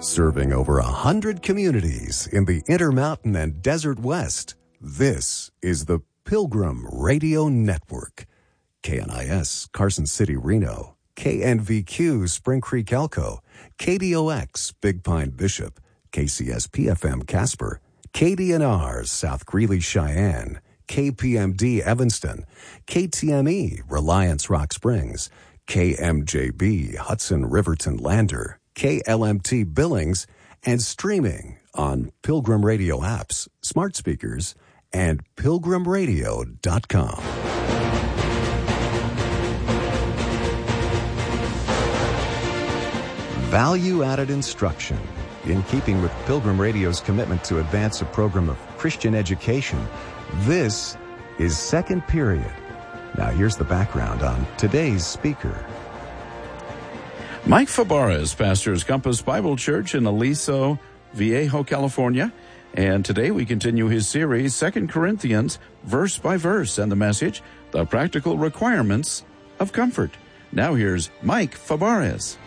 Serving over 100 communities in the Intermountain and Desert West, this is the Pilgrim Radio Network. KNIS, Carson City, Reno. KNVQ, Spring Creek, Elko. KDOX, Big Pine, Bishop. KCSP-FM, Casper. KDNR, South Greeley, Cheyenne. KPMD, Evanston. KTME, Reliance, Rock Springs. KMJB, Hudson, Riverton, Lander. KLMT, Billings, and streaming on Pilgrim Radio apps, smart speakers, and pilgrimradio.com. Value-added instruction. In keeping with Pilgrim Radio's commitment to advance a program of Christian education, this is Second Period. Now here's the background on today's speaker. Mike Fabarez pastors Compass Bible Church in Aliso Viejo, California. And today we continue his series, 2 Corinthians, verse by verse, and the message, The Practical Requirements of Comfort. Now here's Mike Fabarez.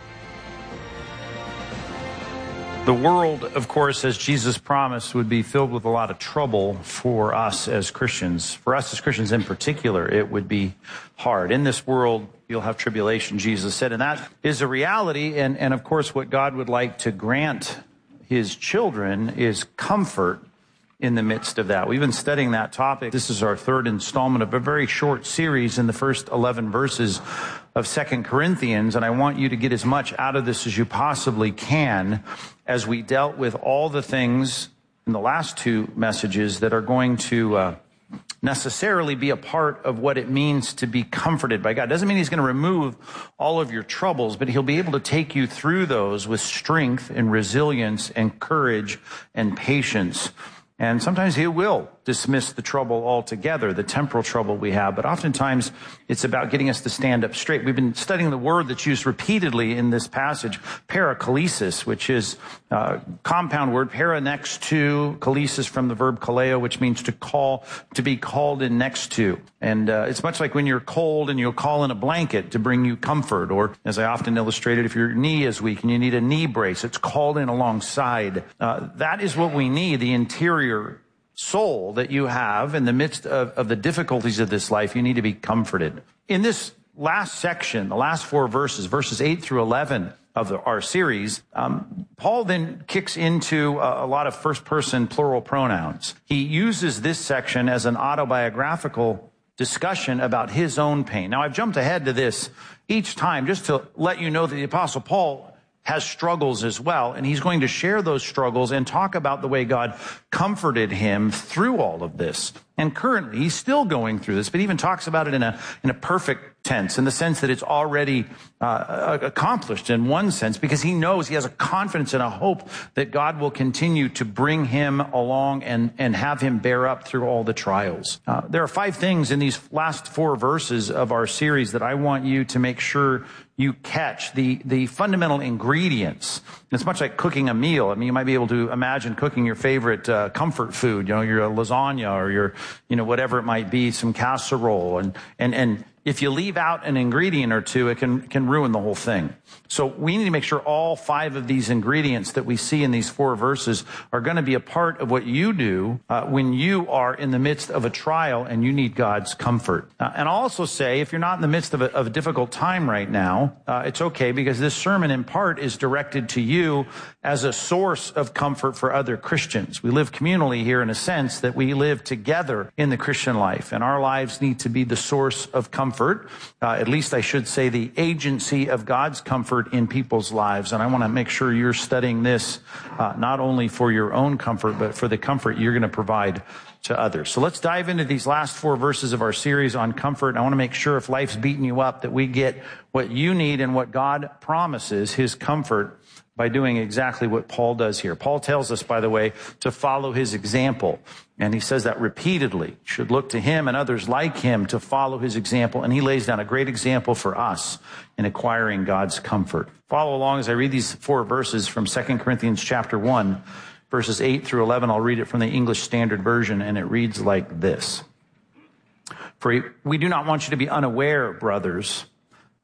The world, of course, as Jesus promised, would be filled with a lot of trouble for us as Christians. For us as Christians in particular, it would be hard. In this world, you'll have tribulation, Jesus said, and that is a reality. And of course, what God would like to grant his children is comfort in the midst of that. We've been studying that topic. This is our third installment of a very short series in the first 11 verses of 2 Corinthians, and I want you to get as much out of this as you possibly can as we dealt with all the things in the last two messages that are going to necessarily be a part of what it means to be comforted by God. Doesn't mean he's going to remove all of your troubles, but he'll be able to take you through those with strength and resilience and courage and patience. And sometimes he will dismiss the trouble altogether, the temporal trouble we have. But oftentimes, it's about getting us to stand up straight. We've been studying the word that's used repeatedly in this passage, parakalesis, which is a compound word, para next to, kalesis from the verb kaleo, which means to call, to be called in next to. And it's much like when you're cold and you'll call in a blanket to bring you comfort. Or, as I often illustrated, if your knee is weak and you need a knee brace, it's called in alongside. That is what we need, the interior soul that you have in the midst of the difficulties of this life. You need to be comforted. In this last section, the last four verses, verses 8 through 11 of our series, Paul then kicks into a lot of first-person plural pronouns. He uses this section as an autobiographical discussion about his own pain. Now, I've jumped ahead to this each time just to let you know that the Apostle Paul has struggles as well, and he's going to share those struggles and talk about the way God comforted him through all of this. And currently, he's still going through this, but even talks about it in a perfect tense, in the sense that it's already accomplished in one sense, because he knows, he has a confidence and a hope that God will continue to bring him along and have him bear up through all the trials. There are 5 things in these last 4 verses of our series that I want you to make sure you catch, the fundamental ingredients. It's much like cooking a meal. I mean, you might be able to imagine cooking your favorite comfort food, your lasagna or your, whatever it might be, some casserole. And if you leave out an ingredient or two, it can ruin the whole thing. So we need to make sure all 5 of these ingredients that we see in these 4 verses are going to be a part of what you do when you are in the midst of a trial and you need God's comfort. And I'll also say, if you're not in the midst of a difficult time right now, it's okay, because this sermon in part is directed to you as a source of comfort for other Christians. We live communally here in a sense that we live together in the Christian life, and our lives need to be the source of comfort, at least I should say the agency of God's comfort in people's lives. And I want to make sure you're studying this not only for your own comfort, but for the comfort you're going to provide to others. So let's dive into these last 4 verses of our series on comfort. I want to make sure, if life's beating you up, that we get what you need and what God promises, his comfort, by doing exactly what Paul does here. Paul tells us, by the way, to follow his example. And he says that repeatedly. Should look to him and others like him to follow his example. And he lays down a great example for us in acquiring God's comfort. Follow along as I read these 4 verses from 2 Corinthians chapter 1, verses 8 through 11. I'll read it from the English Standard Version, and it reads like this. For we do not want you to be unaware, brothers,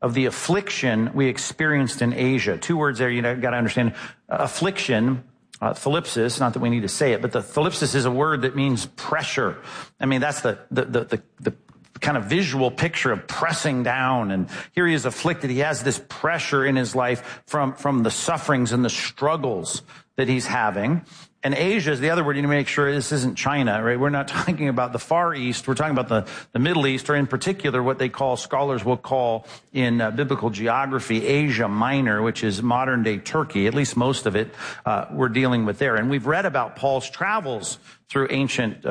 of the affliction we experienced in Asia. Two words there you got to understand. Affliction, thalipsis, not that we need to say it, but the thalipsis is a word that means pressure. I mean, that's the kind of visual picture of pressing down. And here he is afflicted. He has this pressure in his life from the sufferings and the struggles that he's having. And Asia is the other word. You need to make sure this isn't China, right? We're not talking about the Far East. We're talking about the Middle East, or in particular what scholars will call in biblical geography Asia Minor, which is modern day Turkey. At least most of it we're dealing with there. And we've read about Paul's travels through ancient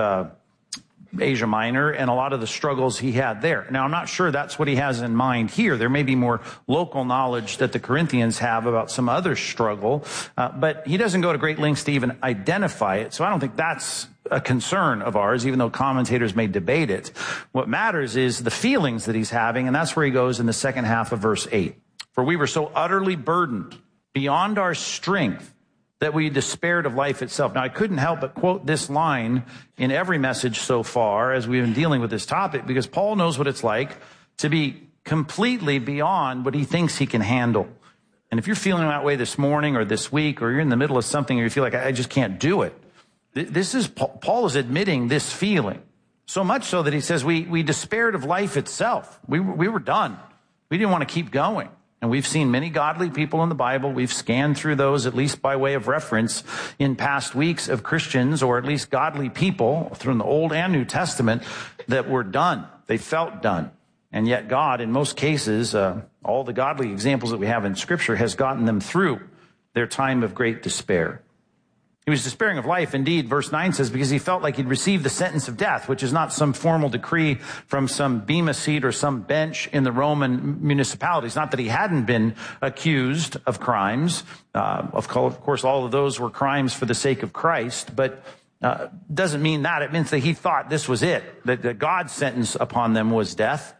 Asia Minor and a lot of the struggles he had there. Now, I'm not sure that's what he has in mind here. There may be more local knowledge that the Corinthians have about some other struggle, but he doesn't go to great lengths to even identify it. So I don't think that's a concern of ours, even though commentators may debate it. What matters is the feelings that he's having, and that's where he goes in the second half of verse 8. For we were so utterly burdened beyond our strength that we despaired of life itself. Now, I couldn't help but quote this line in every message so far as we've been dealing with this topic, because Paul knows what it's like to be completely beyond what he thinks he can handle. And if you're feeling that way this morning or this week, or you're in the middle of something or you feel like I just can't do it, this is Paul is admitting this feeling. So much so that he says we despaired of life itself. We were done. We didn't want to keep going. And we've seen many godly people in the Bible. We've scanned through those, at least by way of reference, in past weeks of Christians, or at least godly people through the Old and New Testament, that were done. They felt done. And yet God, in most cases, all the godly examples that we have in Scripture, has gotten them through their time of great despair. He was despairing of life. Indeed, verse 9 says, because he felt like he'd received the sentence of death, which is not some formal decree from some bema seat or some bench in the Roman municipalities. Not that he hadn't been accused of crimes. Of course, all of those were crimes for the sake of Christ, but doesn't mean that. It means that he thought this was it, that God's sentence upon them was death.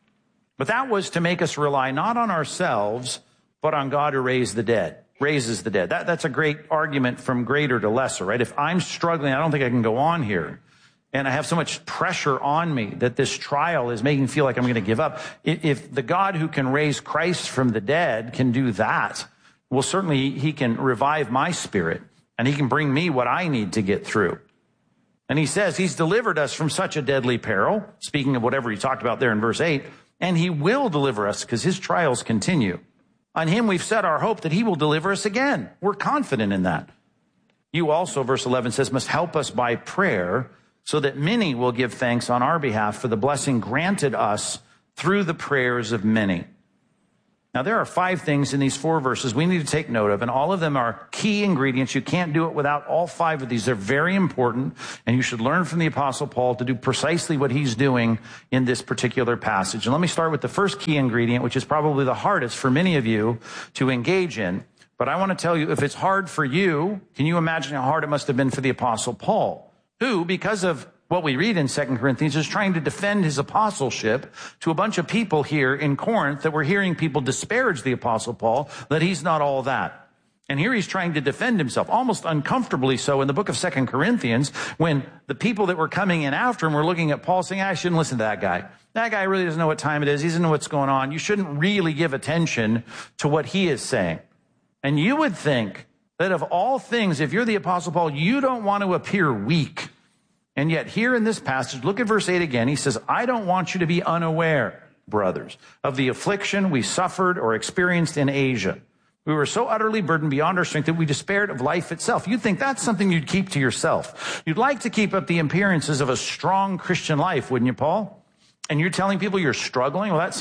But that was to make us rely not on ourselves, but on God who raises the dead. That's a great argument from greater to lesser, right? If I'm struggling, I don't think I can go on here, and I have so much pressure on me that this trial is making me feel like I'm going to give up. If the God who can raise Christ from the dead can do that, well, certainly he can revive my spirit, and he can bring me what I need to get through. And he says he's delivered us from such a deadly peril, speaking of whatever he talked about there in verse 8, and he will deliver us because his trials continue. On him we've set our hope that he will deliver us again. We're confident in that. You also, verse 11 says, must help us by prayer so that many will give thanks on our behalf for the blessing granted us through the prayers of many. Now, there are 5 things in these 4 verses we need to take note of, and all of them are key ingredients. You can't do it without all 5 of these. They're very important, and you should learn from the Apostle Paul to do precisely what he's doing in this particular passage. And let me start with the first key ingredient, which is probably the hardest for many of you to engage in. But I want to tell you, if it's hard for you, can you imagine how hard it must have been for the Apostle Paul, who, because of what we read in 2 Corinthians, is trying to defend his apostleship to a bunch of people here in Corinth that were hearing people disparage the Apostle Paul, that he's not all that. And here he's trying to defend himself, almost uncomfortably so, in the book of 2 Corinthians, when the people that were coming in after him were looking at Paul saying, I shouldn't listen to that guy. That guy really doesn't know what time it is. He doesn't know what's going on. You shouldn't really give attention to what he is saying. And you would think that of all things, if you're the Apostle Paul, you don't want to appear weak. And yet here in this passage, look at verse 8 again. He says, I don't want you to be unaware, brothers, of the affliction we suffered or experienced in Asia. We were so utterly burdened beyond our strength that we despaired of life itself. You'd think that's something you'd keep to yourself. You'd like to keep up the appearances of a strong Christian life, wouldn't you, Paul? And you're telling people you're struggling? Well, that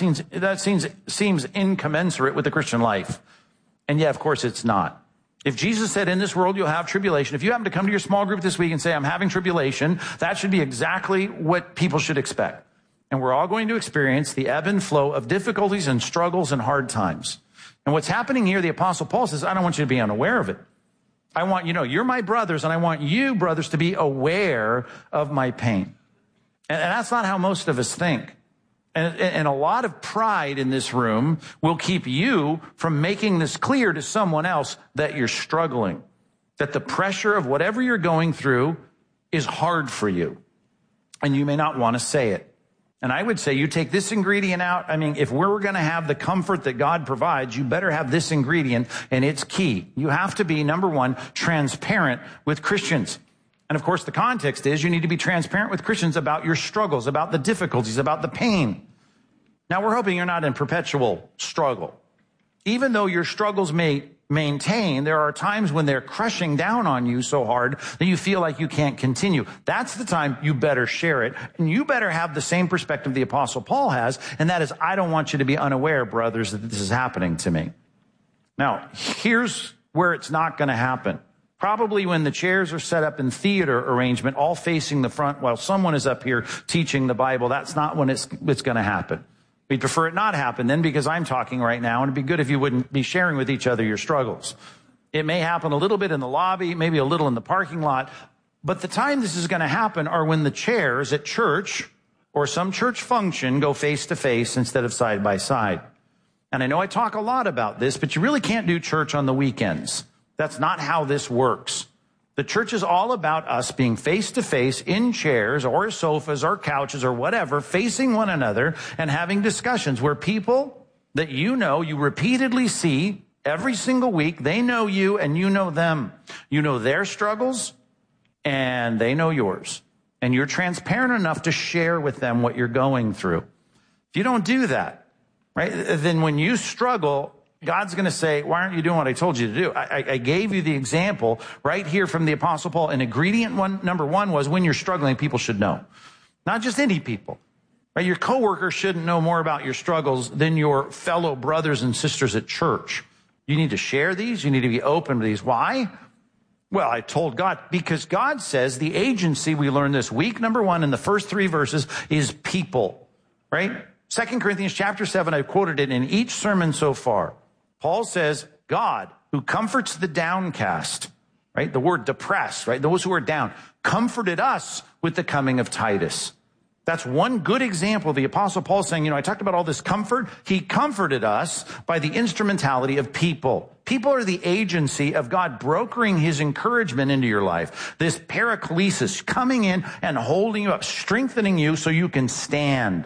seems incommensurate with the Christian life. And yet, of course, it's not. If Jesus said, in this world you'll have tribulation, if you happen to come to your small group this week and say, I'm having tribulation, that should be exactly what people should expect. And we're all going to experience the ebb and flow of difficulties and struggles and hard times. And what's happening here, the Apostle Paul says, I don't want you to be unaware of it. I want, you're my brothers, and I want you, brothers, to be aware of my pain. And that's not how most of us think. And a lot of pride in this room will keep you from making this clear to someone else that you're struggling, that the pressure of whatever you're going through is hard for you. And you may not want to say it. And I would say you take this ingredient out. I mean, if we're going to have the comfort that God provides, you better have this ingredient, and it's key. You have to be, number one, transparent with Christians. And of course, the context is you need to be transparent with Christians about your struggles, about the difficulties, about the pain. Now, we're hoping you're not in perpetual struggle. Even though your struggles may maintain, there are times when they're crushing down on you so hard that you feel like you can't continue. That's the time you better share it. And you better have the same perspective the Apostle Paul has, and that is, I don't want you to be unaware, brothers, that this is happening to me. Now, here's where it's not going to happen. Probably when the chairs are set up in theater arrangement, all facing the front while someone is up here teaching the Bible, that's not when it's going to happen. We'd prefer it not happen then, because I'm talking right now, and it'd be good if you wouldn't be sharing with each other your struggles. It may happen a little bit in the lobby, maybe a little in the parking lot, but the time this is going to happen are when the chairs at church or some church function go face to face instead of side by side. And I know I talk a lot about this, but you really can't do church on the weekends. That's not how this works. The church is all about us being face to face in chairs or sofas or couches or whatever, facing one another and having discussions where people that you repeatedly see every single week, they know you and you know them. You know their struggles and they know yours. And you're transparent enough to share with them what you're going through. If you don't do that, right, then when you struggle, God's going to say, why aren't you doing what I told you to do? I gave you the example right here from the Apostle Paul. And ingredient number one was when you're struggling, people should know. Not just any people. Right? Your coworker shouldn't know more about your struggles than your fellow brothers and sisters at church. You need to share these. You need to be open to these. Why? Well, I told God, because God says the agency we learned this week, number one, in the first 3 verses, is people. Right? 2 Corinthians chapter 7, I've quoted it in each sermon so far. Paul says, God, who comforts the downcast, right? The word depressed, right? Those who are down, comforted us with the coming of Titus. That's one good example. The Apostle Paul saying, I talked about all this comfort. He comforted us by the instrumentality of people. People are the agency of God brokering his encouragement into your life. This paraklesis coming in and holding you up, strengthening you so you can stand.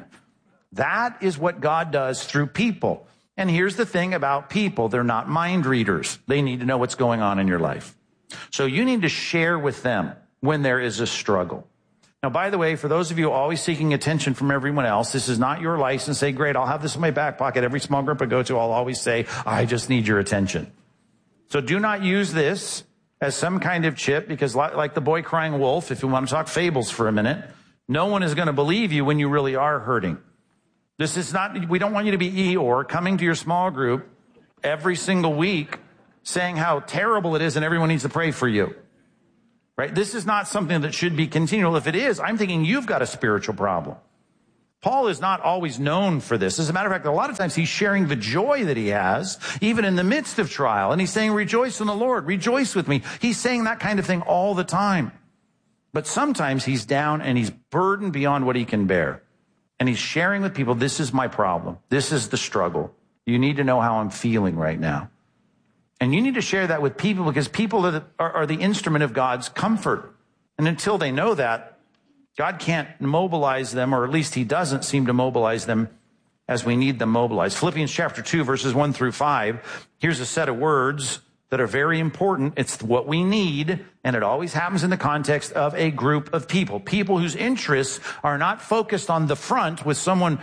That is what God does through people. And here's the thing about people. They're not mind readers. They need to know what's going on in your life. So you need to share with them when there is a struggle. Now, by the way, for those of you always seeking attention from everyone else, this is not your license. Say, great, I'll have this in my back pocket. Every small group I go to, I'll always say, I just need your attention. So do not use this as some kind of chip, because like the boy crying wolf, if you want to talk fables for a minute, no one is going to believe you when you really are hurting. This is not, we don't want you to be Eeyore coming to your small group every single week saying how terrible it is and everyone needs to pray for you. Right? This is not something that should be continual. If it is, I'm thinking you've got a spiritual problem. Paul is not always known for this. As a matter of fact, a lot of times he's sharing the joy that he has, even in the midst of trial. And he's saying, rejoice in the Lord, rejoice with me. He's saying that kind of thing all the time. But sometimes he's down and he's burdened beyond what he can bear. And he's sharing with people, this is my problem. This is the struggle. You need to know how I'm feeling right now. And you need to share that with people, because people are the instrument of God's comfort. And until they know that, God can't mobilize them, or at least he doesn't seem to mobilize them as we need them mobilized. Philippians chapter 2, verses 1 through 5. Here's a set of words that are very important. It's what we need, and it always happens in the context of a group of people. People whose interests are not focused on the front with someone,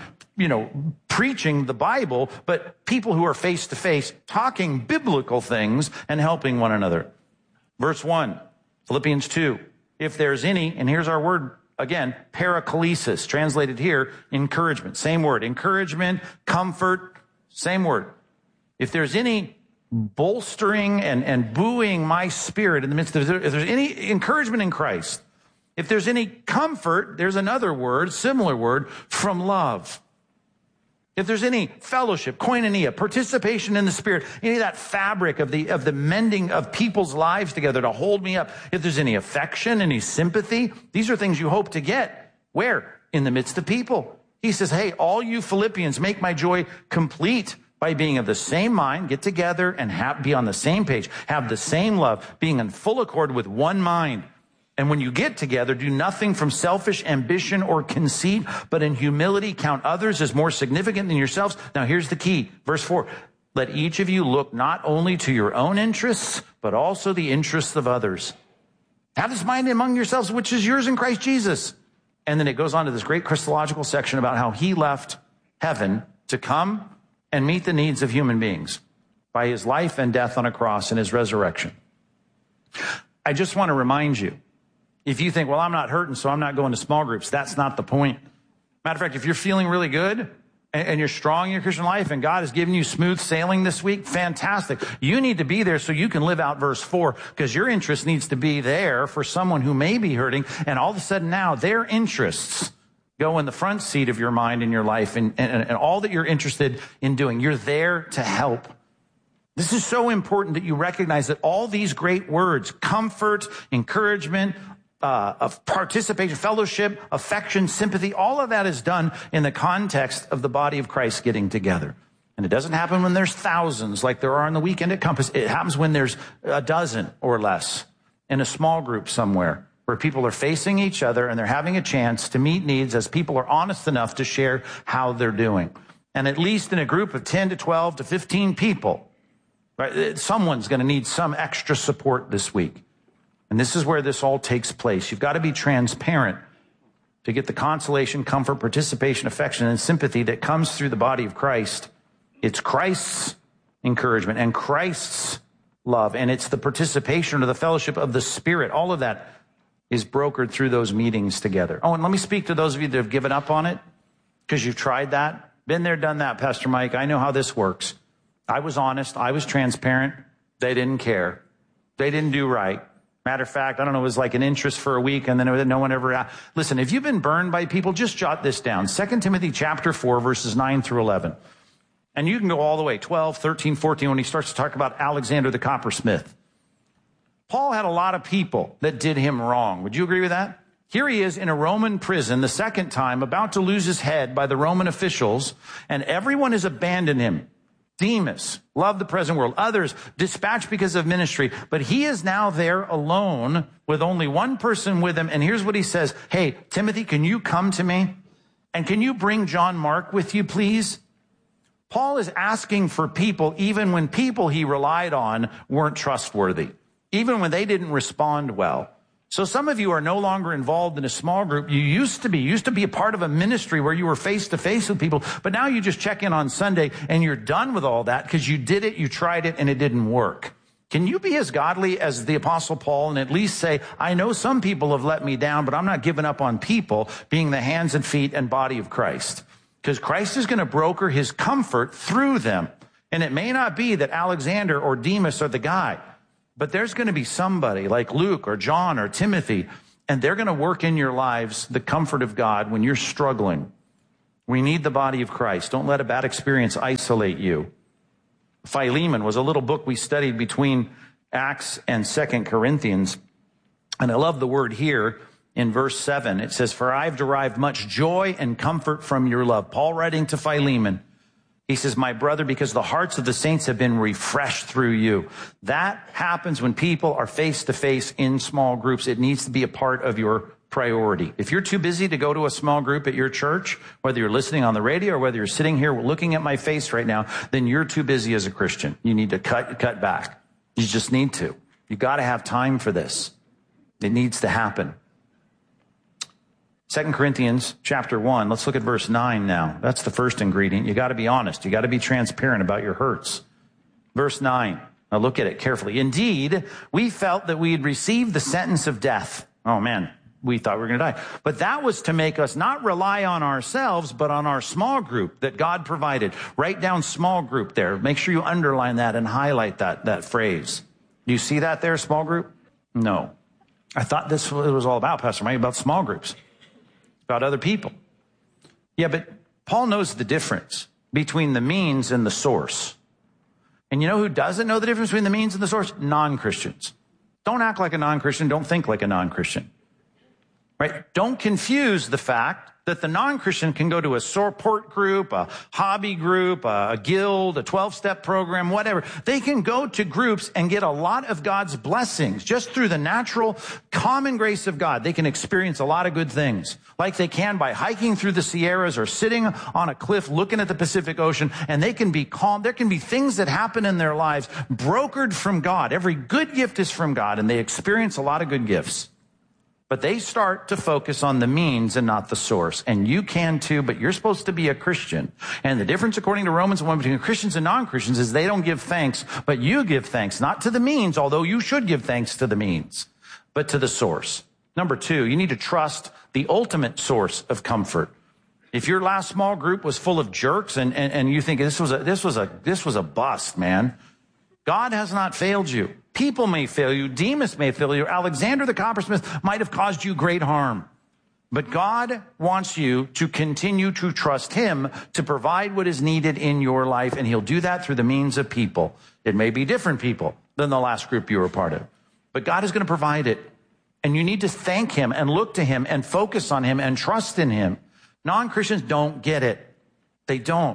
preaching the Bible, but people who are face to face, talking biblical things and helping one another. Verse 1, Philippians 2. If there's any, and here's our word again, paraklesis, translated here, encouragement. Same word, encouragement, comfort, same word. If there's any bolstering and buoying my spirit in the midst of, if there's any encouragement in Christ, if there's any comfort, there's another word, similar word, from love. If there's any fellowship, koinonia, participation in the Spirit, any of that fabric of the mending of people's lives together to hold me up, if there's any affection, any sympathy, these are things you hope to get. Where? In the midst of people. He says, hey, all you Philippians, make my joy complete by being of the same mind, get together and be on the same page, have the same love, being in full accord with one mind. And when you get together, do nothing from selfish ambition or conceit, but in humility count others as more significant than yourselves. Now here's the key. Verse 4. Let each of you look not only to your own interests, but also the interests of others. Have this mind among yourselves, which is yours in Christ Jesus. And then it goes on to this great Christological section about how he left heaven to come and meet the needs of human beings by his life and death on a cross and his resurrection. I just want to remind you, if you think, well, I'm not hurting, so I'm not going to small groups, that's not the point. Matter of fact, if you're feeling really good and you're strong in your Christian life and God has given you smooth sailing this week, fantastic. You need to be there so you can live out verse 4, because your interest needs to be there for someone who may be hurting, and all of a sudden now their interests go in the front seat of your mind and your life and all that you're interested in doing. You're there to help. This is so important that you recognize that all these great words, comfort, encouragement, of participation, fellowship, affection, sympathy, all of that is done in the context of the body of Christ getting together. And it doesn't happen when there's thousands like there are on the weekend at Compass. It happens when there's a dozen or less in a small group somewhere where people are facing each other and they're having a chance to meet needs as people are honest enough to share how they're doing. And at least in a group of 10 to 12 to 15 people, right, someone's going to need some extra support this week. And this is where this all takes place. You've got to be transparent to get the consolation, comfort, participation, affection, and sympathy that comes through the body of Christ. It's Christ's encouragement and Christ's love, and it's the participation or the fellowship of the Spirit. All of that is brokered through those meetings together. Oh, and let me speak to those of you that have given up on it because you've tried that. Been there, done that, Pastor Mike. I know how this works. I was honest. I was transparent. They didn't care. They didn't do right. Matter of fact, I don't know, it was like an interest for a week and then no one ever asked. Listen, if you've been burned by people, just jot this down. 2 Timothy chapter 4, verses 9 through 11. And you can go all the way, 12, 13, 14, when he starts to talk about Alexander the coppersmith. Paul had a lot of people that did him wrong. Would you agree with that? Here he is in a Roman prison the second time, about to lose his head by the Roman officials, and everyone has abandoned him. Demas loved the present world. Others dispatched because of ministry. But he is now there alone with only one person with him. And here's what he says. Hey, Timothy, can you come to me? And can you bring John Mark with you, please? Paul is asking for people, even when people he relied on weren't trustworthy, even when they didn't respond well. So some of you are no longer involved in a small group. You used to be a part of a ministry where you were face to face with people, but now you just check in on Sunday and you're done with all that because you did it, you tried it, and it didn't work. Can you be as godly as the Apostle Paul and at least say, I know some people have let me down, but I'm not giving up on people being the hands and feet and body of Christ? Because Christ is going to broker his comfort through them. And it may not be that Alexander or Demas are the guy, but there's going to be somebody like Luke or John or Timothy, and they're going to work in your lives the comfort of God when you're struggling. We need the body of Christ. Don't let a bad experience isolate you. Philemon was a little book we studied between Acts and 2 Corinthians. And I love the word here in verse 7. It says, for I've derived much joy and comfort from your love. Paul writing to Philemon. He says, my brother, because the hearts of the saints have been refreshed through you. That happens when people are face to face in small groups. It needs to be a part of your priority. If you're too busy to go to a small group at your church, whether you're listening on the radio or whether you're sitting here looking at my face right now, then you're too busy as a Christian. You need to cut back. You just need to. You got to have time for this. It needs to happen. 2 Corinthians chapter 1, let's look at verse 9 now. That's the first ingredient. You got to be honest. You got to be transparent about your hurts. Verse 9, now look at it carefully. Indeed, we felt that we had received the sentence of death. Oh man, we thought we were going to die. But that was to make us not rely on ourselves, but on our small group that God provided. Write down small group there. Make sure you underline that and highlight that phrase. Do you see that there, small group? No. I thought this was all about, Pastor Mike, about small groups. About other people. Yeah, but Paul knows the difference between the means and the source. And you know who doesn't know the difference between the means and the source? Non-Christians. Don't act like a non-Christian. Don't think like a non-Christian. right? Don't confuse the fact that the non-Christian can go to a support group, a hobby group, a guild, a 12-step program, whatever. They can go to groups and get a lot of God's blessings just through the natural, common grace of God. They can experience a lot of good things, like they can by hiking through the Sierras or sitting on a cliff looking at the Pacific Ocean, and they can be calm. There can be things that happen in their lives brokered from God. Every good gift is from God, and they experience a lot of good gifts. But they start to focus on the means and not the source. And you can too, but you're supposed to be a Christian. And the difference, according to Romans 1, between Christians and non-Christians is they don't give thanks, but you give thanks, not to the means, although you should give thanks to the means, but to the source. Number 2, you need to trust the ultimate source of comfort. If your last small group was full of jerks and you think this was a bust, man, God has not failed you. People may fail you. Demas may fail you. Alexander the coppersmith might have caused you great harm. But God wants you to continue to trust him to provide what is needed in your life. And he'll do that through the means of people. It may be different people than the last group you were part of. But God is going to provide it. And you need to thank him and look to him and focus on him and trust in him. Non-Christians don't get it. They don't.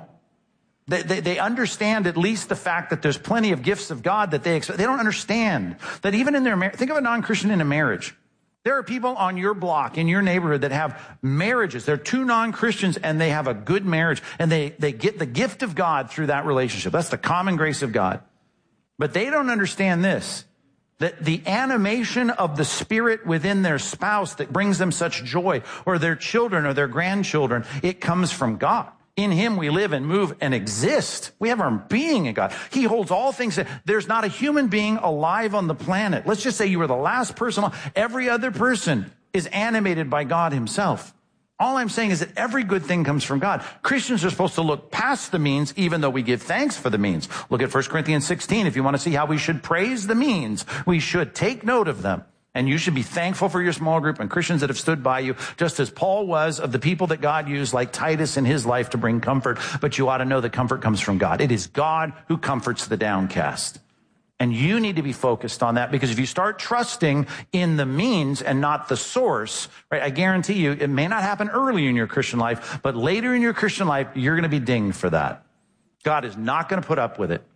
They understand at least the fact that there's plenty of gifts of God that they expect. They don't understand that even in their marriage, think of a non-Christian in a marriage. There are people on your block, in your neighborhood that have marriages. They're 2 non-Christians and they have a good marriage and they get the gift of God through that relationship. That's the common grace of God. But they don't understand this, that the animation of the Spirit within their spouse that brings them such joy, or their children or their grandchildren, it comes from God. In him we live and move and exist. We have our being in God. He holds all things. There's not a human being alive on the planet. Let's just say you were the last person. Every other person is animated by God himself. All I'm saying is that every good thing comes from God. Christians are supposed to look past the means, even though we give thanks for the means. Look at 1 Corinthians 16. If you want to see how we should praise the means, we should take note of them. And you should be thankful for your small group and Christians that have stood by you, just as Paul was of the people that God used, like Titus in his life, to bring comfort. But you ought to know that comfort comes from God. It is God who comforts the downcast. And you need to be focused on that, because if you start trusting in the means and not the source, right, I guarantee you it may not happen early in your Christian life, but later in your Christian life, you're going to be dinged for that. God is not going to put up with it.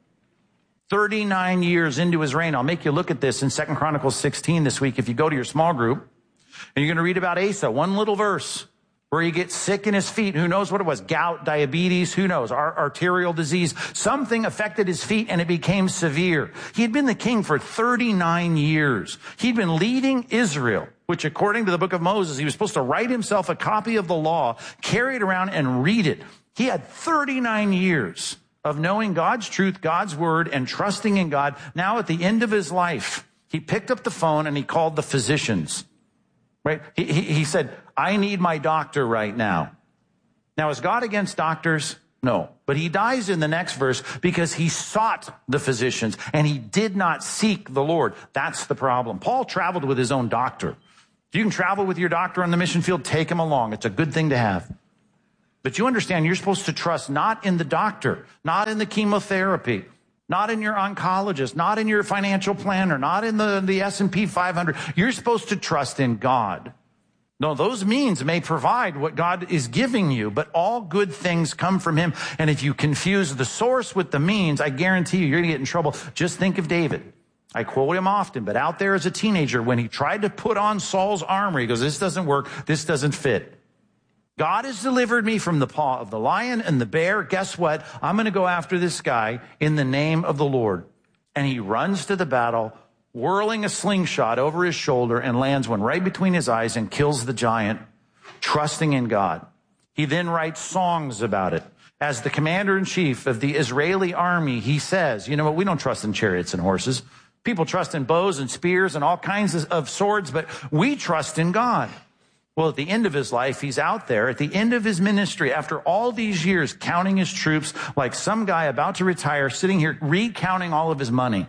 39 years into his reign. I'll make you look at this in 2 Chronicles 16 this week. If you go to your small group and you're going to read about Asa, one little verse where he gets sick in his feet. Who knows what it was? Gout, diabetes, who knows? Arterial disease. Something affected his feet and it became severe. He had been the king for 39 years. He'd been leading Israel, which according to the book of Moses, he was supposed to write himself a copy of the law, carry it around and read it. He had 39 years of knowing God's truth, God's word, and trusting in God. Now at the end of his life, he picked up the phone and he called the physicians, right? He said, I need my doctor right now. Now, is God against doctors? No. But he dies in the next verse because he sought the physicians and he did not seek the Lord. That's the problem. Paul traveled with his own doctor. If you can travel with your doctor on the mission field, take him along. It's a good thing to have. But you understand you're supposed to trust not in the doctor, not in the chemotherapy, not in your oncologist, not in your financial planner, not in the S&P 500. You're supposed to trust in God. No, those means may provide what God is giving you, but all good things come from him. And if you confuse the source with the means, I guarantee you're going to get in trouble. Just think of David. I quote him often, but out there as a teenager, when he tried to put on Saul's armor, he goes, this doesn't work. This doesn't fit. God has delivered me from the paw of the lion and the bear. Guess what? I'm going to go after this guy in the name of the Lord. And he runs to the battle, whirling a slingshot over his shoulder, and lands one right between his eyes and kills the giant, trusting in God. He then writes songs about it. As the commander-in-chief of the Israeli army, he says, you know what? We don't trust in chariots and horses. People trust in bows and spears and all kinds of swords, but we trust in God. Well, at the end of his life, he's out there at the end of his ministry, after all these years, counting his troops like some guy about to retire, sitting here recounting all of his money.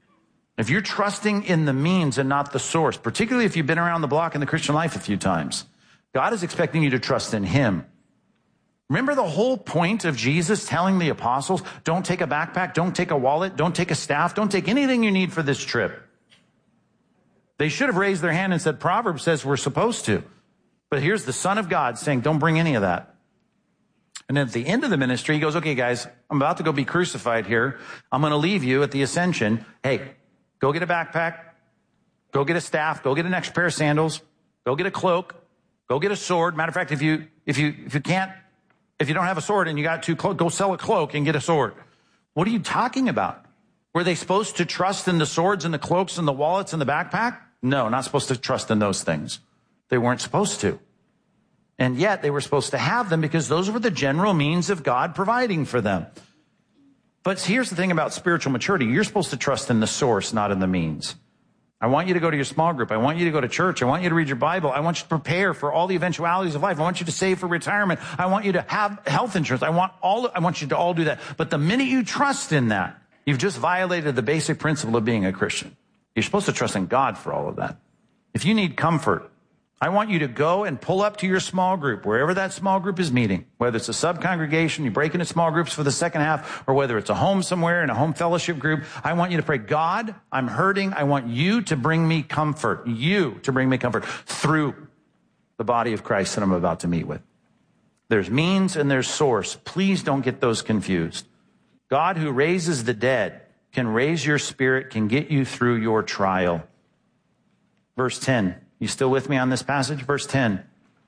If you're trusting in the means and not the source, particularly if you've been around the block in the Christian life a few times, God is expecting you to trust in him. Remember the whole point of Jesus telling the apostles, don't take a backpack, don't take a wallet, don't take a staff, don't take anything you need for this trip. They should have raised their hand and said, Proverbs says we're supposed to. But here's the Son of God saying, don't bring any of that. And at the end of the ministry, he goes, okay, guys, I'm about to go be crucified here. I'm going to leave you at the ascension. Hey, go get a backpack. Go get a staff. Go get an extra pair of sandals. Go get a cloak. Go get a sword. Matter of fact, if you don't have a sword and you got 2 cloaks, go sell a cloak and get a sword. What are you talking about? Were they supposed to trust in the swords and the cloaks and the wallets and the backpack? No, not supposed to trust in those things. They weren't supposed to. And yet they were supposed to have them because those were the general means of God providing for them. But here's the thing about spiritual maturity. You're supposed to trust in the source, not in the means. I want you to go to your small group. I want you to go to church. I want you to read your Bible. I want you to prepare for all the eventualities of life. I want you to save for retirement. I want you to have health insurance. I want you to all do that. But the minute you trust in that, you've just violated the basic principle of being a Christian. You're supposed to trust in God for all of that. If you need comfort, I want you to go and pull up to your small group, wherever that small group is meeting, whether it's a sub-congregation, you break into small groups for the second half, or whether it's a home somewhere in a home fellowship group. I want you to pray, God, I'm hurting. I want you to bring me comfort, through the body of Christ that I'm about to meet with. There's means and there's source. Please don't get those confused. God who raises the dead can raise your spirit, can get you through your trial. Verse 10. You still with me on this passage? Verse 10.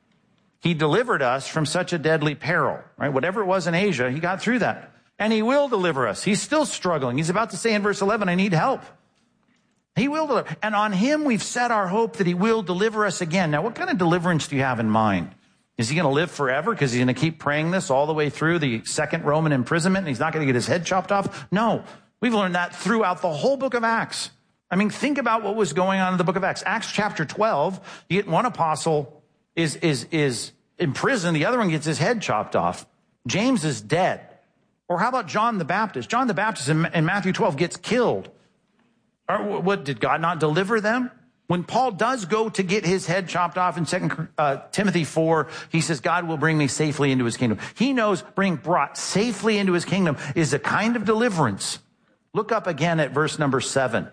He delivered us from such a deadly peril, right? Whatever it was in Asia, he got through that. And he will deliver us. He's still struggling. He's about to say in verse 11, I need help. He will deliver. And on him we've set our hope that he will deliver us again. Now, what kind of deliverance do you have in mind? Is he going to live forever because he's going to keep praying this all the way through the second Roman imprisonment and he's not going to get his head chopped off? No. We've learned that throughout the whole book of Acts. I mean, think about what was going on in the book of Acts. Acts chapter 12, you get one apostle is in prison. The other one gets his head chopped off. James is dead. Or how about John the Baptist? John the Baptist in Matthew 12 gets killed. Or what, did God not deliver them? When Paul does go to get his head chopped off in 2 Timothy 4, he says, God will bring me safely into his kingdom. He knows being brought safely into his kingdom is a kind of deliverance. Look up again at verse number 7.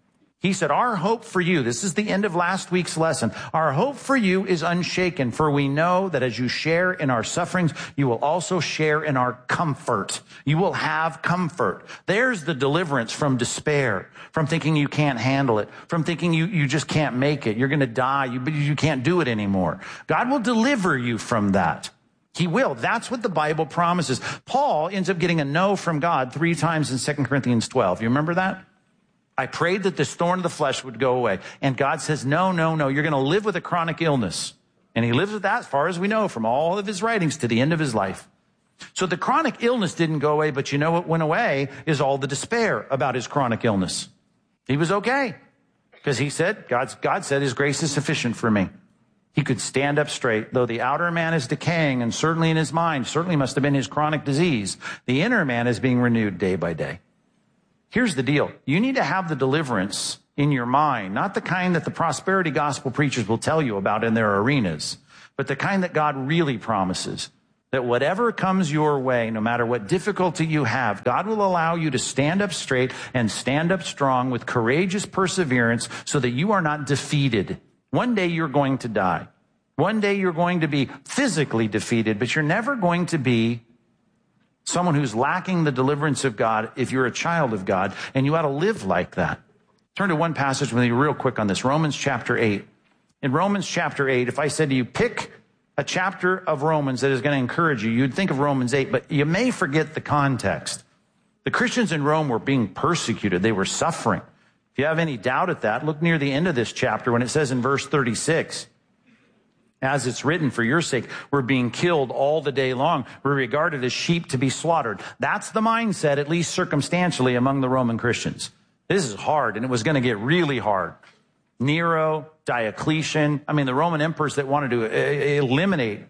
He said, our hope for you, this is the end of last week's lesson, our hope for you is unshaken, for we know that as you share in our sufferings, you will also share in our comfort. You will have comfort. There's the deliverance from despair, from thinking you can't handle it, from thinking you just can't make it. You're going to die. You can't do it anymore. God will deliver you from that. He will. That's what the Bible promises. Paul ends up getting a no from God 3 times in 2 Corinthians 12. You remember that? I prayed that this thorn of the flesh would go away. And God says, no, you're going to live with a chronic illness. And he lives with that, as far as we know, from all of his writings to the end of his life. So the chronic illness didn't go away, but you know what went away is all the despair about his chronic illness. He was okay. Because he said, God said, his grace is sufficient for me. He could stand up straight. Though the outer man is decaying, and certainly in his mind, certainly must have been his chronic disease, the inner man is being renewed day by day. Here's the deal. You need to have the deliverance in your mind, not the kind that the prosperity gospel preachers will tell you about in their arenas, but the kind that God really promises. That whatever comes your way, no matter what difficulty you have, God will allow you to stand up straight and stand up strong with courageous perseverance so that you are not defeated. One day you're going to die. One day you're going to be physically defeated, but you're never going to be someone who's lacking the deliverance of God if you're a child of God, and you ought to live like that. Turn to one passage with me real quick on this, Romans chapter 8. In Romans chapter 8, if I said to you, pick a chapter of Romans that is going to encourage you, you'd think of Romans 8, but you may forget the context. The Christians in Rome were being persecuted. They were suffering. If you have any doubt at that, look near the end of this chapter when it says in verse 36, as it's written, for your sake, we're being killed all the day long. We're regarded as sheep to be slaughtered. That's the mindset, at least circumstantially, among the Roman Christians. This is hard, and it was going to get really hard. Nero, Diocletian, the Roman emperors that wanted to eliminate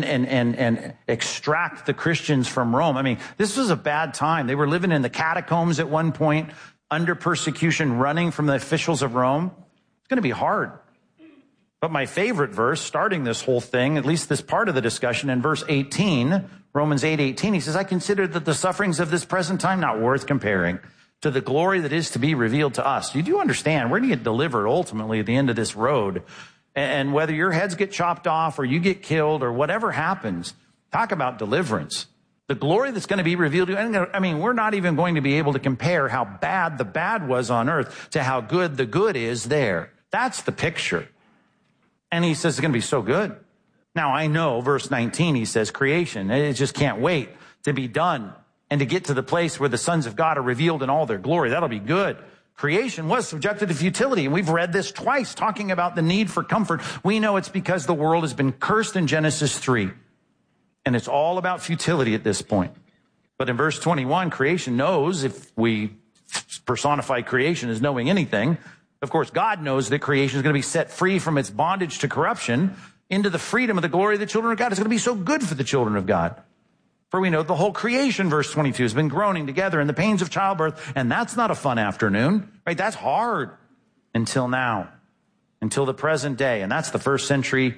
and extract the Christians from Rome. This was a bad time. They were living in the catacombs at one point, under persecution, running from the officials of Rome. It's going to be hard. But my favorite verse, starting this whole thing, at least this part of the discussion, in verse 18, Romans 8:18, he says, I consider that the sufferings of this present time not worth comparing to the glory that is to be revealed to us. You do understand, we're going to get delivered ultimately at the end of this road. And whether your heads get chopped off or you get killed or whatever happens, talk about deliverance. The glory that's going to be revealed to you. I mean, we're not even going to be able to compare how bad the bad was on earth to how good the good is there. That's the picture. And he says it's going to be so good. Now, I know, verse 19, he says creation. It just can't wait to be done and to get to the place where the sons of God are revealed in all their glory. That'll be good. Creation was subjected to futility, and we've read this twice, talking about the need for comfort. We know it's because the world has been cursed in Genesis 3, and it's all about futility at this point. But in verse 21, creation knows, if we personify creation as knowing anything, of course, God knows that creation is going to be set free from its bondage to corruption into the freedom of the glory of the children of God. It's going to be so good for the children of God. For we know the whole creation, verse 22, has been groaning together in the pains of childbirth. And that's not a fun afternoon, right? That's hard until now, until the present day. And that's the first century,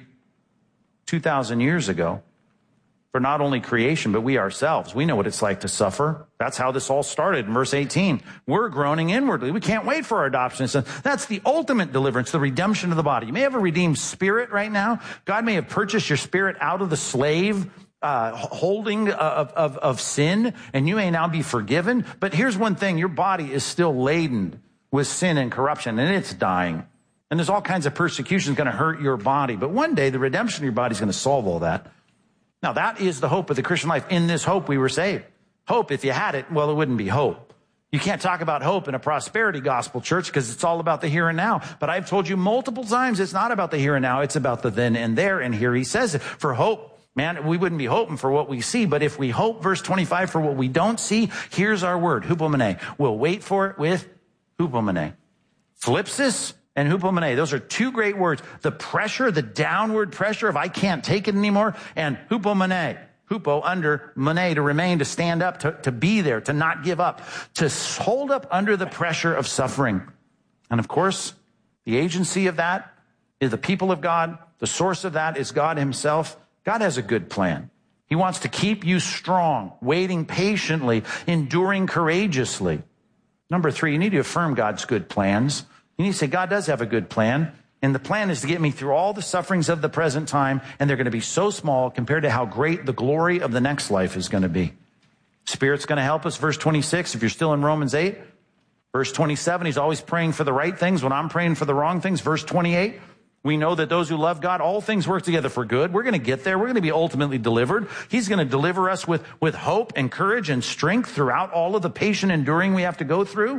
2,000 years ago. For not only creation, but we ourselves. We know what it's like to suffer. That's how this all started in verse 18. We're groaning inwardly. We can't wait for our adoption. So that's the ultimate deliverance, the redemption of the body. You may have a redeemed spirit right now. God may have purchased your spirit out of the slave holding of sin, and you may now be forgiven. But here's one thing. Your body is still laden with sin and corruption, and it's dying. And there's all kinds of persecution going to hurt your body. But one day, the redemption of your body is going to solve all that. Now, that is the hope of the Christian life. In this hope, we were saved. Hope, if you had it, well, it wouldn't be hope. You can't talk about hope in a prosperity gospel church because it's all about the here and now. But I've told you multiple times, it's not about the here and now. It's about the then and there. And here he says it. For hope, man, we wouldn't be hoping for what we see, but if we hope, verse 25, for what we don't see, here's our word, hupomene. We'll wait for it with hupomene. Thlipsis and hupomene. Those are two great words. The pressure, the downward pressure of I can't take it anymore, and hupomene. Hupo, under, mene, to remain, to stand up, to be there, to not give up, to hold up under the pressure of suffering. And of course, the agency of that is the people of God. The source of that is God himself. God has a good plan. He wants to keep you strong, waiting patiently, enduring courageously. Number 3, you need to affirm God's good plans. You need to say, God does have a good plan, and the plan is to get me through all the sufferings of the present time, and they're going to be so small compared to how great the glory of the next life is going to be. Spirit's going to help us. Verse 26, if you're still in Romans 8. Verse 27, he's always praying for the right things when I'm praying for the wrong things. Verse 28, we know that those who love God, all things work together for good. We're going to get there. We're going to be ultimately delivered. He's going to deliver us with hope and courage and strength throughout all of the patient enduring we have to go through.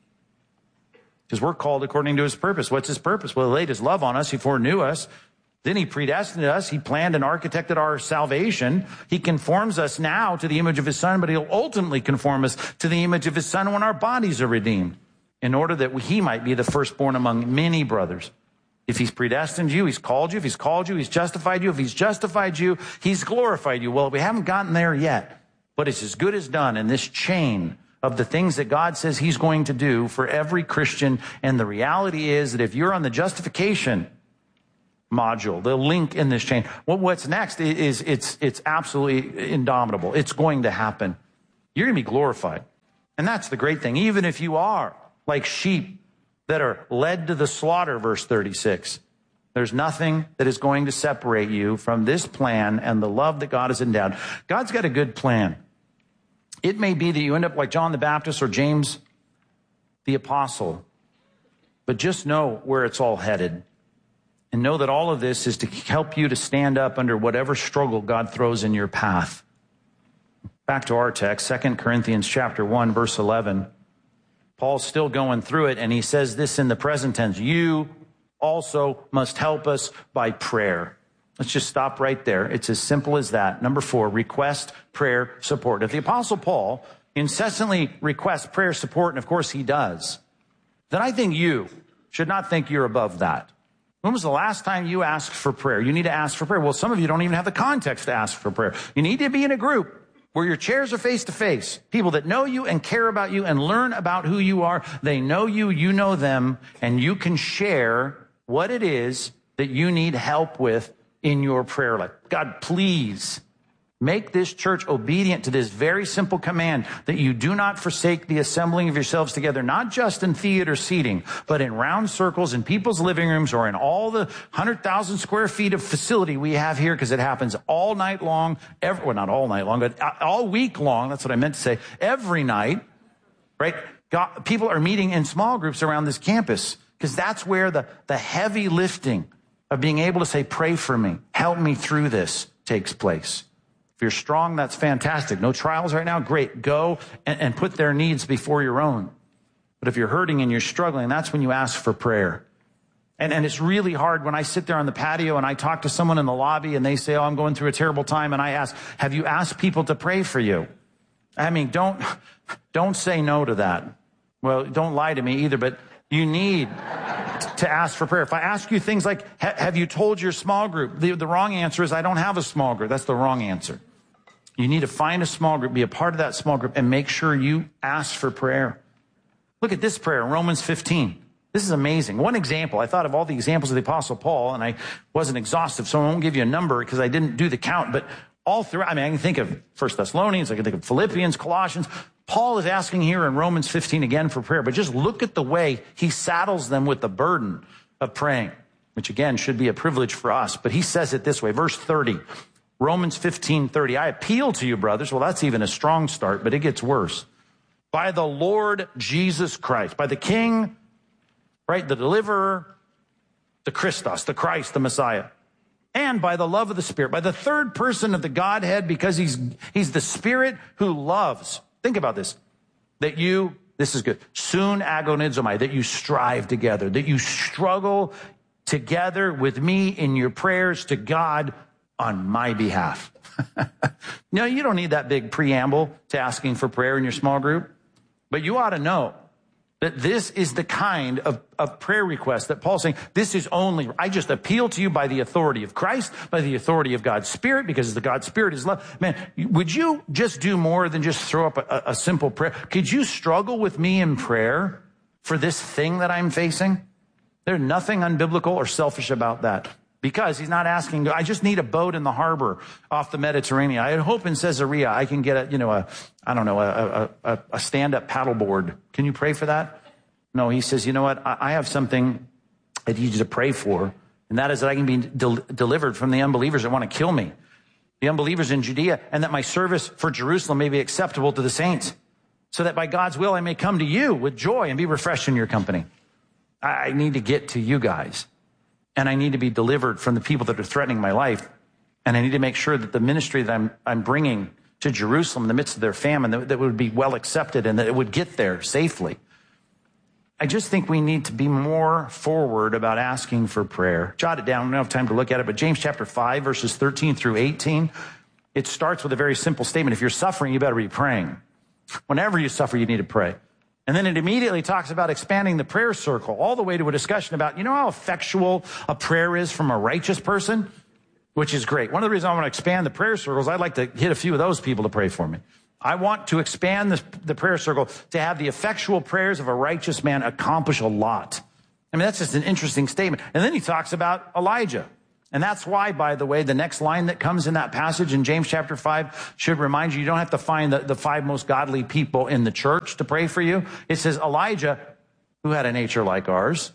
Because we're called according to his purpose. What's his purpose? Well, he laid his love on us. He foreknew us. Then he predestined us. He planned and architected our salvation. He conforms us now to the image of his son, but he'll ultimately conform us to the image of his son when our bodies are redeemed, in order that he might be the firstborn among many brothers. If he's predestined you, he's called you. If he's called you, he's justified you. If he's justified you, he's glorified you. Well, we haven't gotten there yet, but it's as good as done in this chain of the things that God says he's going to do for every Christian. And the reality is that if you're on the justification module, the link in this chain, what's next is it's absolutely indomitable. It's going to happen. You're going to be glorified. And that's the great thing. Even if you are like sheep that are led to the slaughter, verse 36. There's nothing that is going to separate you from this plan and the love that God has endowed. God's got a good plan. It may be that you end up like John the Baptist or James the Apostle, but just know where it's all headed. And know that all of this is to help you to stand up under whatever struggle God throws in your path. Back to our text, 2 Corinthians chapter 1, verse 11. Paul's still going through it, and he says this in the present tense. You also must help us by prayer. Let's just stop right there. It's as simple as that. Number 4, request prayer support. If the Apostle Paul incessantly requests prayer support, and of course he does, then I think you should not think you're above that. When was the last time you asked for prayer? You need to ask for prayer. Well, some of you don't even have the context to ask for prayer. You need to be in a group where your chairs are face to face. People that know you and care about you and learn about who you are. They know you, you know them, and you can share what it is that you need help with in your prayer life. God, please Make this church obedient to this very simple command that you do not forsake the assembling of yourselves together, not just in theater seating, but in round circles, in people's living rooms, or in all the 100,000 square feet of facility we have here, because it happens all night long, well, not all night long, but all week long. That's what I meant to say. Every night, right? People are meeting in small groups around this campus, because that's where the heavy lifting of being able to say, pray for me, help me through this, takes place. If you're strong, that's fantastic. No trials right now? Great. Go and put their needs before your own. But if you're hurting and you're struggling, that's when you ask for prayer. And it's really hard when I sit there on the patio and I talk to someone in the lobby and they say, oh, I'm going through a terrible time. And I ask, have you asked people to pray for you? I mean, don't say no to that. Well, don't lie to me either, but you need to ask for prayer. If I ask you things like, have you told your small group? The wrong answer is, I don't have a small group. That's the wrong answer. You need to find a small group, be a part of that small group, and make sure you ask for prayer. Look at this prayer in Romans 15. This is amazing. One example, I thought of all the examples of the Apostle Paul, and I wasn't exhaustive, so I won't give you a number because I didn't do the count, but all throughout, I mean, I can think of 1 Thessalonians, I can think of Philippians, Colossians. Paul is asking here in Romans 15 again for prayer, but just look at the way he saddles them with the burden of praying, which again should be a privilege for us. But he says it this way, verse 30, Romans 15:30. I appeal to you, brothers. Well, that's even a strong start, but it gets worse. By the Lord Jesus Christ, by the King, right, the deliverer, the Christos, the Christ, the Messiah, and by the love of the Spirit, by the third person of the Godhead, because he's the Spirit who loves. Think about this, that you, this is good, soon agonizomai, that you strive together, that you struggle together with me in your prayers to God on my behalf. No, you don't need that big preamble to asking for prayer in your small group, but you ought to know that this is the kind of prayer request that Paul's saying, this is only, I just appeal to you by the authority of Christ, by the authority of God's Spirit, because the God's Spirit is love. Man, would you just do more than just throw up a simple prayer? Could you struggle with me in prayer for this thing that I'm facing? There's nothing unbiblical or selfish about that. Because he's not asking, I just need a boat in the harbor off the Mediterranean. I hope in Caesarea I can get a stand-up paddleboard. Can you pray for that? No, he says, you know what? I have something I need you to pray for, and that is that I can be delivered from the unbelievers that want to kill me, the unbelievers in Judea, and that my service for Jerusalem may be acceptable to the saints, so that by God's will I may come to you with joy and be refreshed in your company. I need to get to you guys. And I need to be delivered from the people that are threatening my life. And I need to make sure that the ministry that I'm bringing to Jerusalem in the midst of their famine, that would be well accepted and that it would get there safely. I just think we need to be more forward about asking for prayer. Jot it down. We don't have time to look at it, but James chapter 5, verses 13 through 18, it starts with a very simple statement. If you're suffering, you better be praying. Whenever you suffer, you need to pray. And then it immediately talks about expanding the prayer circle all the way to a discussion about, you know how effectual a prayer is from a righteous person? Which is great. One of the reasons I want to expand the prayer circles, I'd like to hit a few of those people to pray for me. I want to expand the prayer circle to have the effectual prayers of a righteous man accomplish a lot. I mean, that's just an interesting statement. And then he talks about Elijah. And that's why, by the way, the next line that comes in that passage in James chapter 5 should remind you, you don't have to find the 5 most godly people in the church to pray for you. It says Elijah, who had a nature like ours.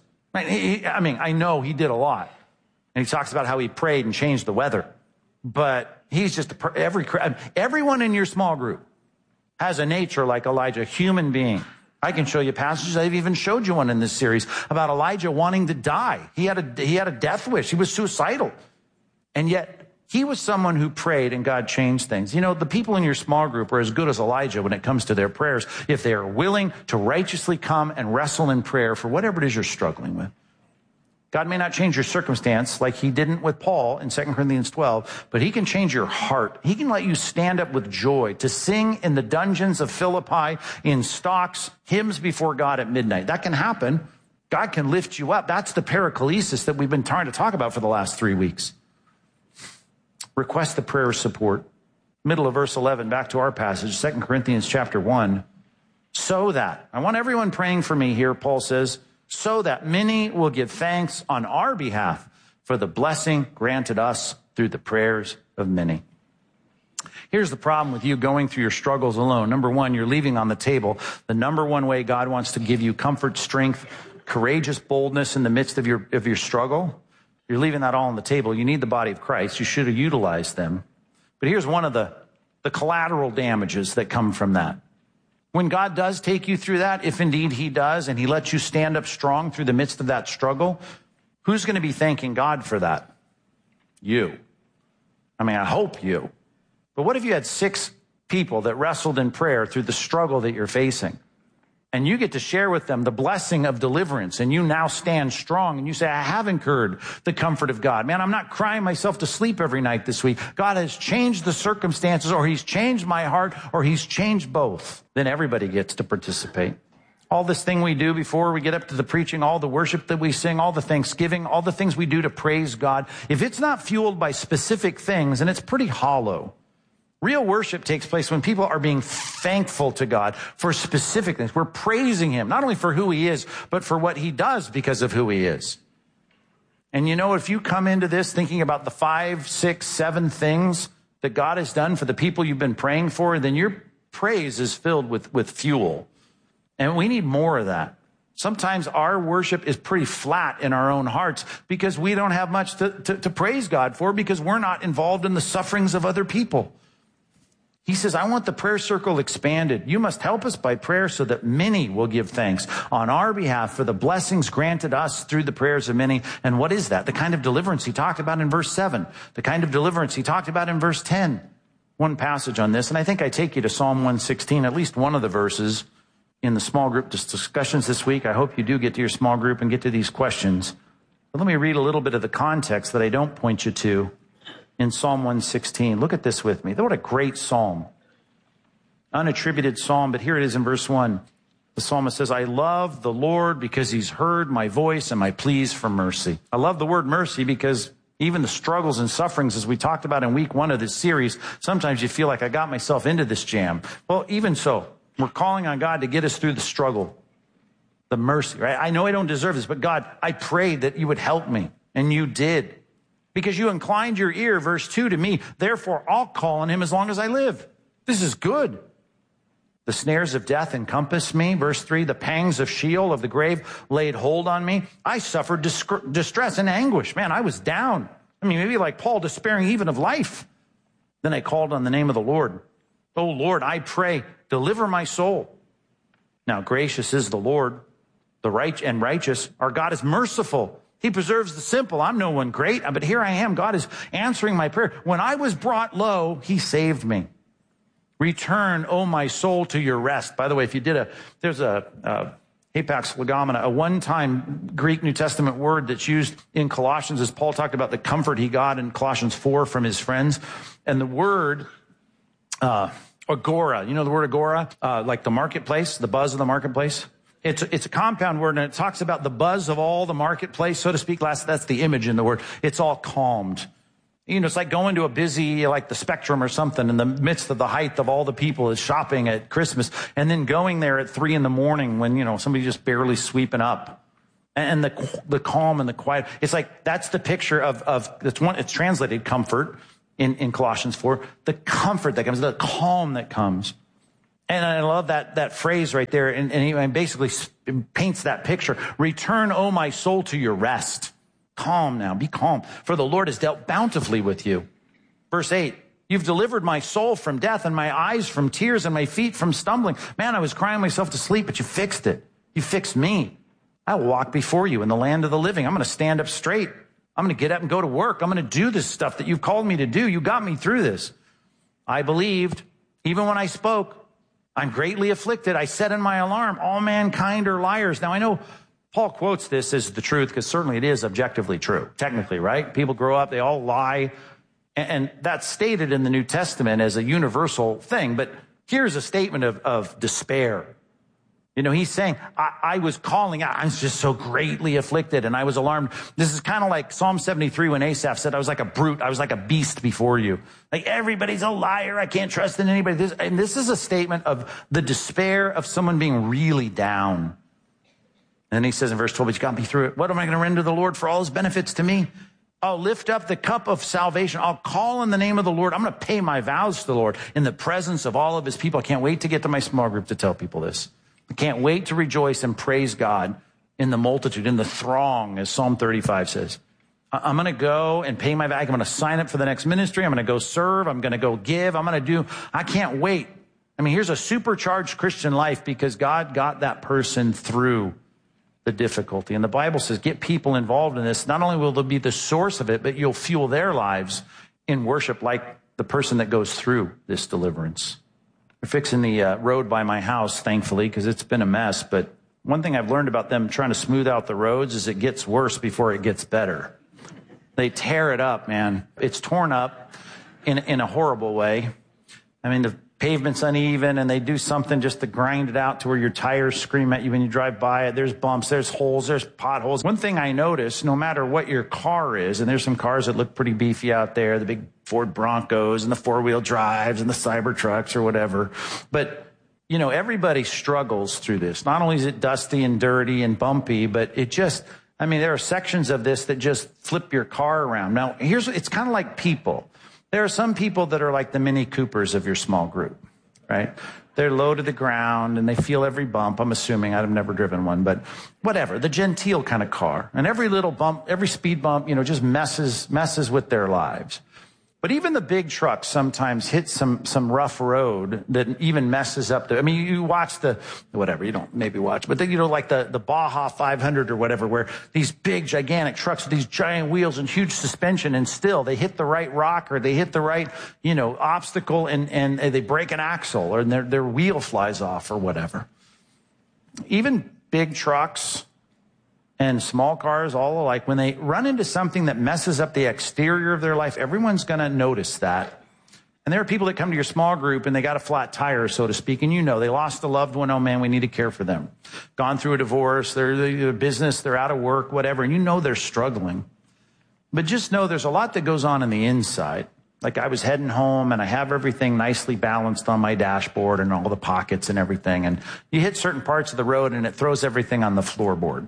I know he did a lot. And he talks about how he prayed and changed the weather. But he's just, everyone in your small group has a nature like Elijah, a human being. I can show you passages. I've even showed you one in this series about Elijah wanting to die. He had a death wish. He was suicidal. And yet he was someone who prayed and God changed things. You know, the people in your small group are as good as Elijah when it comes to their prayers, if they are willing to righteously come and wrestle in prayer for whatever it is you're struggling with. God may not change your circumstance like he didn't with Paul in 2 Corinthians 12, but he can change your heart. He can let you stand up with joy to sing in the dungeons of Philippi in stocks, hymns before God at midnight. That can happen. God can lift you up. That's the perichoresis that we've been trying to talk about for the last 3 weeks. Request the prayer support. Middle of verse 11, back to our passage, 2 Corinthians chapter 1. So that, I want everyone praying for me here, Paul says, so that many will give thanks on our behalf for the blessing granted us through the prayers of many. Here's the problem with you going through your struggles alone. Number one, you're leaving on the table the number one way God wants to give you comfort, strength, courageous boldness in the midst of your struggle. You're leaving that all on the table. You need the body of Christ. You should have utilized them. But here's one of the collateral damages that come from that. When God does take you through that, if indeed he does, and he lets you stand up strong through the midst of that struggle, who's going to be thanking God for that? You. I mean, I hope you. But what if you had 6 people that wrestled in prayer through the struggle that you're facing? And you get to share with them the blessing of deliverance, and you now stand strong, and you say, I have incurred the comfort of God. Man, I'm not crying myself to sleep every night this week. God has changed the circumstances, or he's changed my heart, or he's changed both. Then everybody gets to participate. All this thing we do before we get up to the preaching, all the worship that we sing, all the thanksgiving, all the things we do to praise God, if it's not fueled by specific things, then it's pretty hollow. Real worship takes place when people are being thankful to God for specific things. We're praising him, not only for who he is, but for what he does because of who he is. And you know, if you come into this thinking about the 5, 6, 7 things that God has done for the people you've been praying for, then your praise is filled with fuel. And we need more of that. Sometimes our worship is pretty flat in our own hearts because we don't have much to praise God for because we're not involved in the sufferings of other people. He says, I want the prayer circle expanded. You must help us by prayer so that many will give thanks on our behalf for the blessings granted us through the prayers of many. And what is that? The kind of deliverance he talked about in verse 7. The kind of deliverance he talked about in verse 10. One passage on this, and I think I take you to Psalm 116, at least one of the verses in the small group discussions this week. I hope you do get to your small group and get to these questions. But let me read a little bit of the context that I don't point you to. In Psalm 116, look at this with me. What a great psalm. Unattributed psalm, but here it is in verse 1. The psalmist says, I love the Lord because he's heard my voice and my pleas for mercy. I love the word mercy because even the struggles and sufferings, as we talked about in week 1 of this series, sometimes you feel like I got myself into this jam. Well, even so, we're calling on God to get us through the struggle, the mercy, right? I know I don't deserve this, but God, I prayed that you would help me, and you did. Because you inclined your ear, verse 2, to me. Therefore, I'll call on him as long as I live. This is good. The snares of death encompassed me. Verse 3, the pangs of Sheol, of the grave, laid hold on me. I suffered distress and anguish. Man, I was down. I mean, maybe like Paul, despairing even of life. Then I called on the name of the Lord. Oh, Lord, I pray, deliver my soul. Now, gracious is the Lord, the righteous. Our God is merciful. He preserves the simple. I'm no one great, but here I am. God is answering my prayer. When I was brought low, he saved me. Return, O my soul, to your rest. By the way, if you did there's a hapax legomena, a one-time Greek New Testament word that's used in Colossians as Paul talked about the comfort he got in Colossians 4 from his friends. And the word, agora, you know the word agora? Like the marketplace, the buzz of the marketplace? It's a compound word, and it talks about the buzz of all the marketplace, so to speak. That's the image in the word. It's all calmed. You know, it's like going to a busy, like the Spectrum or something, in the midst of the height of all the people is shopping at Christmas, and then going there at 3 a.m. when, you know, somebody's just barely sweeping up. And the calm and the quiet. It's like, that's the picture of it's translated comfort in Colossians 4. The comfort that comes, the calm that comes. And I love that phrase right there. And he basically paints that picture. Return, O my soul, to your rest. Calm now. Be calm. For the Lord has dealt bountifully with you. Verse 8. You've delivered my soul from death and my eyes from tears and my feet from stumbling. Man, I was crying myself to sleep, but you fixed it. You fixed me. I will walk before you in the land of the living. I'm going to stand up straight. I'm going to get up and go to work. I'm going to do this stuff that you've called me to do. You got me through this. I believed, even when I spoke. I'm greatly afflicted. I said in my alarm, all mankind are liars. Now, I know Paul quotes this as the truth because certainly it is objectively true, technically, right? People grow up, they all lie. And that's stated in the New Testament as a universal thing. But here's a statement of despair. You know, he's saying, I was calling out. I was just so greatly afflicted and I was alarmed. This is kind of like Psalm 73 when Asaph said, I was like a brute. I was like a beast before you. Like everybody's a liar. I can't trust in anybody. This is a statement of the despair of someone being really down. And then he says in verse 12, but you got me through it. What am I going to render the Lord for all his benefits to me? I'll lift up the cup of salvation. I'll call on the name of the Lord. I'm going to pay my vows to the Lord in the presence of all of his people. I can't wait to get to my small group to tell people this. I can't wait to rejoice and praise God in the multitude, in the throng, as Psalm 35 says. I'm going to go and pay my vows. I'm going to sign up for the next ministry. I'm going to go serve. I'm going to go give. I can't wait. I mean, here's a supercharged Christian life because God got that person through the difficulty. And the Bible says, get people involved in this. Not only will they be the source of it, but you'll fuel their lives in worship like the person that goes through this deliverance. They're fixing the road by my house, thankfully, because it's been a mess. But one thing I've learned about them trying to smooth out the roads is it gets worse before it gets better. They tear it up, man. It's torn up in a horrible way. I mean, the pavement's uneven, and they do something just to grind it out to where your tires scream at you when you drive by it. There's bumps, there's holes, there's potholes. One thing I notice, no matter what your car is, and there's some cars that look pretty beefy out there, the big Ford Broncos and the four-wheel drives and the Cybertrucks or whatever. But, you know, everybody struggles through this. Not only is it dusty and dirty and bumpy, but there are sections of this that just flip your car around. Now, it's kind of like people. There are some people that are like the Mini Coopers of your small group, right? They're low to the ground and they feel every bump. I'm assuming. I've never driven one, but whatever. The genteel kind of car. And every little bump, every speed bump, just messes with their lives. But even the big trucks sometimes hit some rough road that even messes up you watch you don't maybe watch, but then, like the Baja 500 or whatever, where these big gigantic trucks with these giant wheels and huge suspension, and still they hit the right rock or they hit the right, obstacle and they break an axle or their wheel flies off or whatever. Even big trucks and small cars, all alike, when they run into something that messes up the exterior of their life, everyone's going to notice that. And there are people that come to your small group and they got a flat tire, so to speak, and they lost a loved one. Oh man, we need to care for them. Gone through a divorce, they're business, they're out of work, whatever, and they're struggling. But just know there's a lot that goes on in the inside. Like I was heading home and I have everything nicely balanced on my dashboard and all the pockets and everything. And you hit certain parts of the road and it throws everything on the floorboard.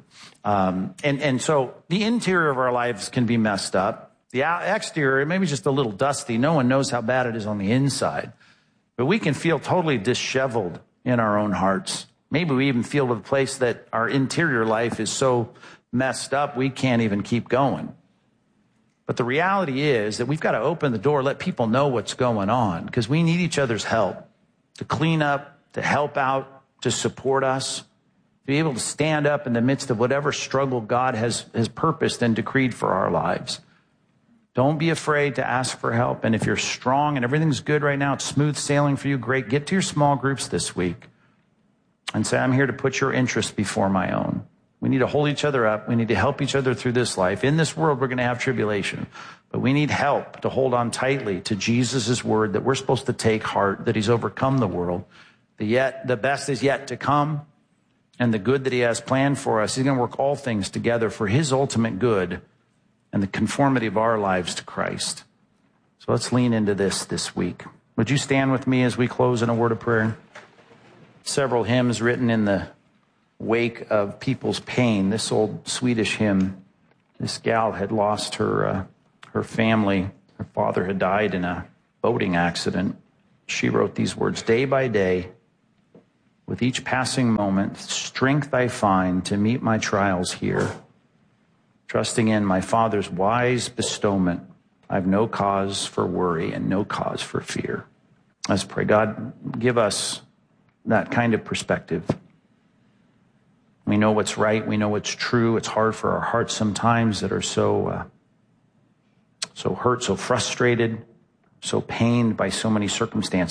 And so the interior of our lives can be messed up. The exterior, maybe just a little dusty. No one knows how bad it is on the inside. But we can feel totally disheveled in our own hearts. Maybe we even feel to the place that our interior life is so messed up we can't even keep going. But the reality is that we've got to open the door, let people know what's going on, because we need each other's help to clean up, to help out, to support us, to be able to stand up in the midst of whatever struggle God has purposed and decreed for our lives. Don't be afraid to ask for help. And if you're strong and everything's good right now, it's smooth sailing for you, great. Get to your small groups this week and say, I'm here to put your interests before my own. We need to hold each other up. We need to help each other through this life. In this world, we're going to have tribulation, but we need help to hold on tightly to Jesus' word that we're supposed to take heart, that he's overcome the world. The best is yet to come, and the good that he has planned for us, he's going to work all things together for his ultimate good and the conformity of our lives to Christ. So let's lean into this week. Would you stand with me as we close in a word of prayer? Several hymns written in the wake of people's pain. This old Swedish hymn, this gal had lost her family. Her father had died in a boating accident. She wrote these words, day by day, with each passing moment, strength I find to meet my trials here. Trusting in my Father's wise bestowment, I've no cause for worry and no cause for fear. Let's pray. God, give us that kind of perspective. We know what's right. We know what's true. It's hard for our hearts sometimes that are so hurt, so frustrated, so pained by so many circumstances.